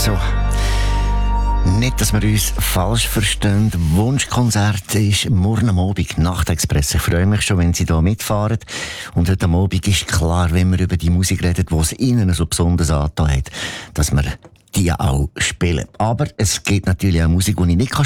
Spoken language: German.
So. Nicht, dass wir uns falsch verstehen. Wunschkonzert ist morgen am Abend, Nachtexpress. Ich freue mich schon, wenn Sie da mitfahren. Und heute am Abend ist klar, wenn wir über die Musik reden, die es Ihnen so besonders angetan hat, dass wir die auch spielen. Aber es gibt natürlich auch Musik, die ich nicht